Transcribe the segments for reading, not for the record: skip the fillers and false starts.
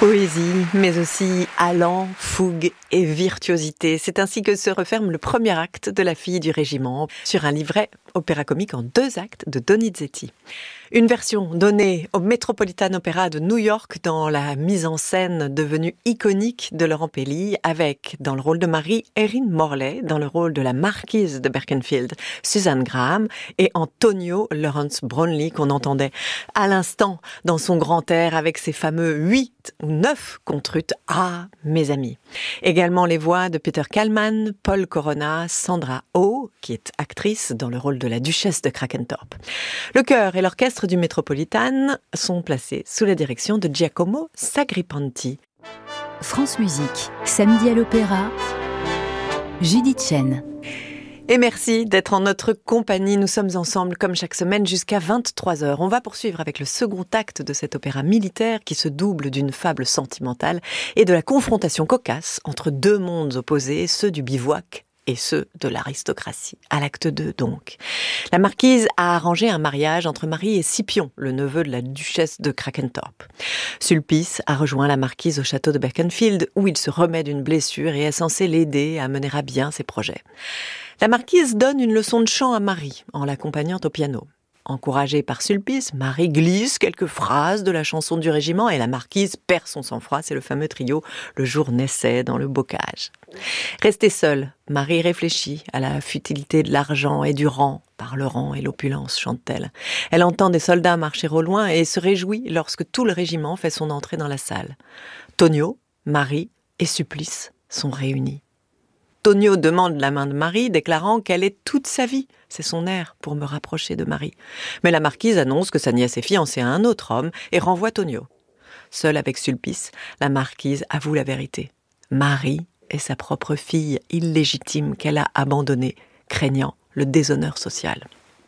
Poésie, mais aussi allant, fougue et virtuosité. C'est ainsi que se referme le premier acte de La fille du régiment, sur un livret opéra comique en 2 actes de Donizetti. Une version donnée au Metropolitan Opera de New York dans la mise en scène devenue iconique de Laurent Pelli, avec, dans le rôle de Marie, Erin Morley, dans le rôle de la marquise de Berkenfield, Suzanne Graham, et Antonio Lawrence Brownlee, qu'on entendait à l'instant dans son grand air avec ses fameux 8 ou 9 contrutes « Ah, mes amis ». Également les voix de Peter Kallman, Paul Corona, Sandra Oh, qui est actrice dans le rôle de la duchesse de Krakentorp. Le chœur et l'orchestre du Metropolitan sont placés sous la direction de Giacomo Sagripanti. France Musique, samedi à l'Opéra, Judith Chen. Et merci d'être en notre compagnie. Nous sommes ensemble comme chaque semaine jusqu'à 23h. On va poursuivre avec le second acte de cet opéra militaire qui se double d'une fable sentimentale et de la confrontation cocasse entre 2 mondes opposés, ceux du bivouac et ceux de l'aristocratie. À l'acte 2 donc. La marquise a arrangé un mariage entre Marie et Scipion, le neveu de la duchesse de Krakentorp. Sulpice a rejoint la marquise au château de Berkenfield où il se remet d'une blessure et est censé l'aider à mener à bien ses projets. La marquise donne une leçon de chant à Marie en l'accompagnant au piano. Encouragée par Sulpice, Marie glisse quelques phrases de la chanson du régiment et la marquise perd son sang-froid. C'est le fameux trio « Le jour naissait dans le bocage ». Restée seule, Marie réfléchit à la futilité de l'argent et du rang. Par le rang et l'opulence, chante-t-elle. Elle entend des soldats marcher au loin et se réjouit lorsque tout le régiment fait son entrée dans la salle. Tonio, Marie et Supplice sont réunis. Tonio demande la main de Marie, déclarant qu'elle est toute sa vie. C'est son air pour me rapprocher de Marie. Mais la marquise annonce que sa nièce est fiancée à un autre homme et renvoie Tonio. Seule avec Sulpice, la marquise avoue la vérité. Marie est sa propre fille illégitime qu'elle a abandonnée, craignant le déshonneur social.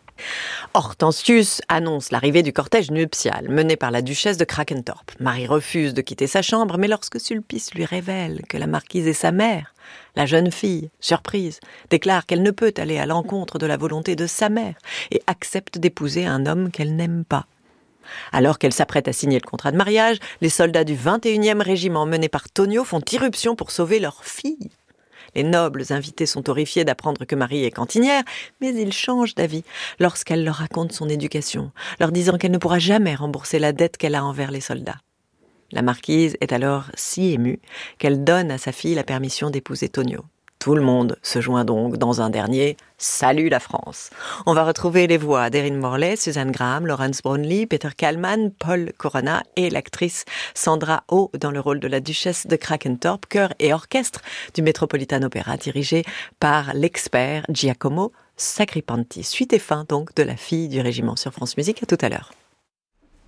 Hortensius annonce l'arrivée du cortège nuptial mené par la duchesse de Krakentorp. Marie refuse de quitter sa chambre, mais lorsque Sulpice lui révèle que la marquise est sa mère, la jeune fille, surprise, déclare qu'elle ne peut aller à l'encontre de la volonté de sa mère et accepte d'épouser un homme qu'elle n'aime pas. Alors qu'elle s'apprête à signer le contrat de mariage, les soldats du 21e régiment menés par Tonio font irruption pour sauver leur fille. Les nobles invités sont horrifiés d'apprendre que Marie est cantinière, mais ils changent d'avis lorsqu'elle leur raconte son éducation, leur disant qu'elle ne pourra jamais rembourser la dette qu'elle a envers les soldats. La marquise est alors si émue qu'elle donne à sa fille la permission d'épouser Tonio. Tout le monde se joint donc dans un dernier « Salut la France ». On va retrouver les voix d'Erin Morley, Suzanne Graham, Lawrence Brownlee, Peter Kallman, Paul Corona et l'actrice Sandra Oh dans le rôle de la duchesse de Krakentorp, chœur et orchestre du Metropolitan Opera dirigé par l'expert Giacomo Sagripanti. Suite et fin donc de La fille du régiment sur France Musique. À tout à l'heure.